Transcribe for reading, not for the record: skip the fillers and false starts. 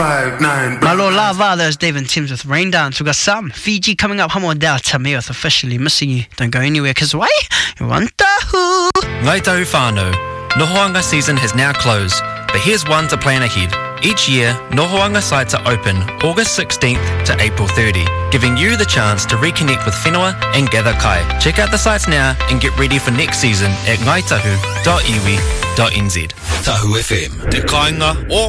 Malo Lava, there's Dave and Tim's with Rain Dance. We've got some Fiji coming up. Hamo Delta Meoth officially missing you. Don't go anywhere, cause why? You want Tahu. Ngai tahu whānau. Nohoanga season has now closed, but here's one to plan ahead. Each year, Nohoanga sites are open August 16th to April 30, giving you the chance to reconnect with whenua and gather kai. Check out the sites now and get ready for next season at ngaitahu.iwi.nz. Tahu FM. Te kāinga o